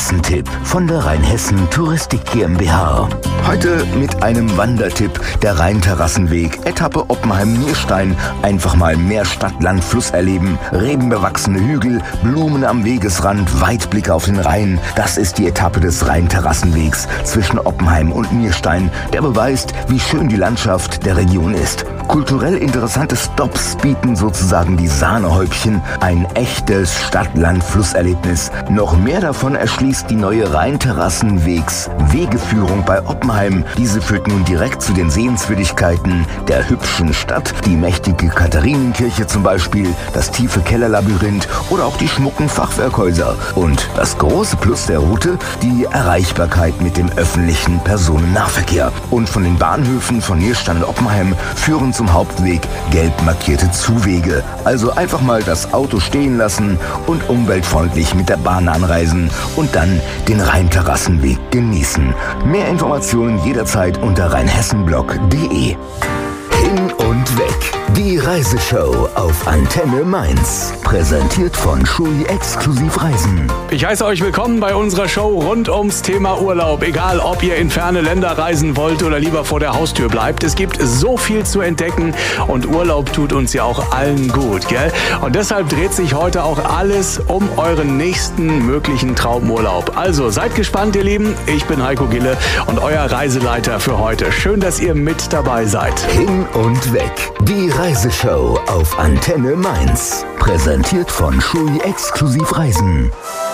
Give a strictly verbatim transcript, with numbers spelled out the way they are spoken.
Rheinhessen-Tipp von der Rheinhessen Touristik GmbH. Heute mit einem Wandertipp, der Rheinterrassenweg, Etappe Oppenheim-Nierstein. Einfach mal mehr Stadt, Land, Fluss erleben, regenbewachsene Hügel, Blumen am Wegesrand, Weitblick auf den Rhein. Das ist die Etappe des Rheinterrassenwegs zwischen Oppenheim und Nierstein, der beweist, wie schön die Landschaft der Region ist. Kulturell interessante Stops bieten sozusagen die Sahnehäubchen, ein echtes Stadt-Land-Fluss-Erlebnis. Noch mehr davon erschließt die neue Rheinterrassenwegs-Wegeführung bei Oppenheim. Diese führt nun direkt zu den Sehenswürdigkeiten der hübschen Stadt, die mächtige Katharinenkirche zum Beispiel, das tiefe Kellerlabyrinth oder auch die schmucken Fachwerkhäuser. Und das große Plus der Route, die Erreichbarkeit mit dem öffentlichen Personennahverkehr. Und von den Bahnhöfen von Nierstein und Oppenheim führen zum Hauptweg gelb markierte Zuwege. Also einfach mal das Auto stehen lassen und umweltfreundlich mit der Bahn anreisen und dann den Rheinterrassenweg genießen. Mehr Informationen jederzeit unter rheinhessenblog punkt de. Hin und weg. Die Reiseshow auf Antenne Mainz. Präsentiert von Schui Exklusiv Reisen. Ich heiße euch willkommen bei unserer Show rund ums Thema Urlaub. Egal, ob ihr in ferne Länder reisen wollt oder lieber vor der Haustür bleibt. Es gibt so viel zu entdecken und Urlaub tut uns ja auch allen gut, gell? Und deshalb dreht sich heute auch alles um euren nächsten möglichen Traumurlaub. Also seid gespannt, ihr Lieben. Ich bin Heiko Gille und euer Reiseleiter für heute. Schön, dass ihr mit dabei seid. Hin und weg. Die Reiseshow auf Antenne Mainz. Präsentiert von Schui Exklusiv Reisen.